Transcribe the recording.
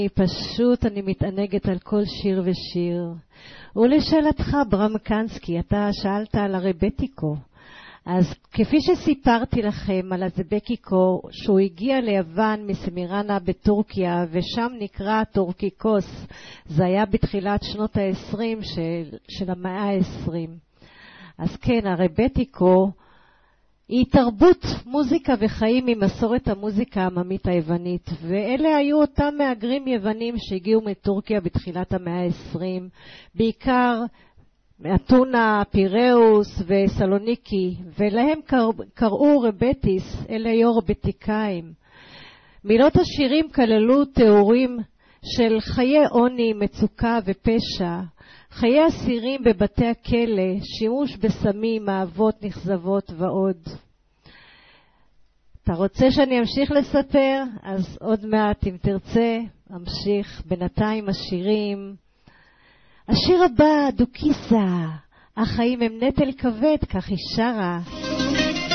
אני מתענגת על כל שיר ושיר. ולשאלתך, ברם קנסקי, אתה שאלת על הרבטיקו. אז כפי שסיפרתי לכם על הזבקיקו, שהוא הגיע ליוון מסמירנה בטורקיה, ושם נקרא טורקיקוס, זה היה בתחילת שנות ה-20 של המאה ה-20. אז כן, הרבטיקו היא תרבות מוזיקה וחיים ממסורת המוזיקה העממית היוונית, ואלה היו אותם מהגרים יוונים שהגיעו מטורקיה בתחילת המאה ה-20, בעיקר אתונה, פיראוס וסלוניקי, ולהם קראו רבטיס, אלה היו רבטיקאים. מילות השירים כללו תיאורים של חיי עוני, מצוקה ופשע, חיי אסירים בבתי הכלא, שימוש בסמים, אהבות נכזבות ועוד. אתה רוצה שאני אמשיך לספר? אז עוד מעט, אם תרצה, אמשיך. בינתיים השירים. השיר הבא, דוקיסה, החיים הם נטל כבד, כך היא שרה.